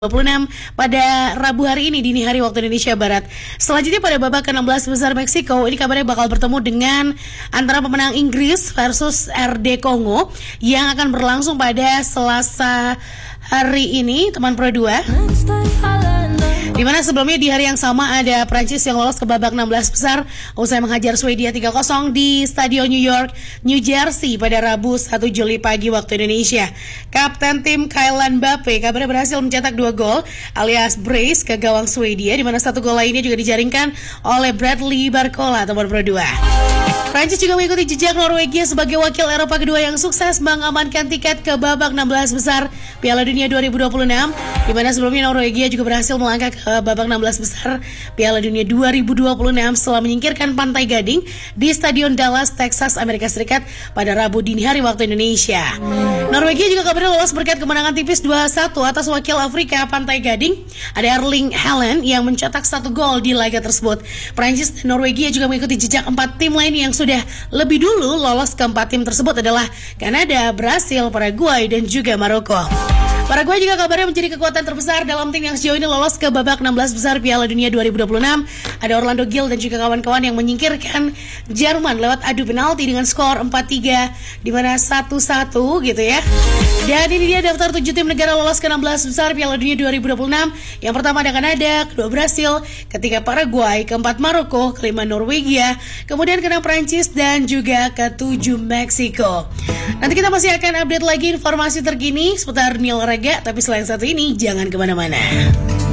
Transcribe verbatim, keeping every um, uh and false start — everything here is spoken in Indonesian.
dua puluh enam pada Rabu hari ini dini hari waktu Indonesia Barat. Selanjutnya pada babak ke enam belas besar Meksiko, ini kabarnya bakal bertemu dengan antara pemenang Inggris versus R D Kongo yang akan berlangsung pada Selasa hari ini, teman Pro dua. Dimana sebelumnya di hari yang sama ada Prancis yang lolos ke babak enam belas besar usai menghajar Swedia tiga kosong di Stadion New York, New Jersey pada Rabu satu Juli pagi waktu Indonesia. Kapten tim Kylian Mbappe kabarnya berhasil mencetak dua gol alias brace ke gawang Swedia, di mana satu gol lainnya juga dijaringkan oleh Bradley Barcola, teman Pro dua. Prancis juga mengikuti jejak Norwegia sebagai wakil Eropa kedua yang sukses mengamankan tiket ke babak enam belas besar Piala Dunia dua ribu dua puluh enam, di mana sebelumnya Norwegia juga berhasil melangkah ke babak enam belas besar Piala Dunia dua ribu dua puluh enam setelah menyingkirkan Pantai Gading di Stadion Dallas, Texas, Amerika Serikat pada Rabu dini hari waktu Indonesia. Norwegia juga kabarnya lolos berkat kemenangan tipis dua satu atas wakil Afrika Pantai Gading. Ada Erling Haaland yang mencetak satu gol di laga tersebut. Prancis dan Norwegia juga mengikuti jejak empat tim lain yang sudah lebih dulu lolos ke empat tim tersebut adalah Kanada, Brasil, Paraguay, dan juga Maroko. Paraguay juga kabarnya menjadi kekuatan terbesar dalam tim yang sejauh ini lolos ke babak enam belas besar Piala Dunia dua ribu dua puluh enam. Ada Orlando Gil dan juga kawan-kawan yang menyingkirkan Jerman lewat adu penalti dengan skor empat tiga, di mana satu satu gitu ya. Dan ini dia daftar tujuh tim negara lolos ke enam belas besar Piala Dunia dua ribu dua puluh enam. Yang pertama ada Kanada, kedua Brasil, ketiga Paraguay, keempat Maroko, kelima Norwegia, kemudian keenam Prancis, dan juga ketujuh Meksiko. Nanti kita masih akan update lagi informasi terkini seputar Neil Rega, tapi selain satu ini jangan kemana-mana.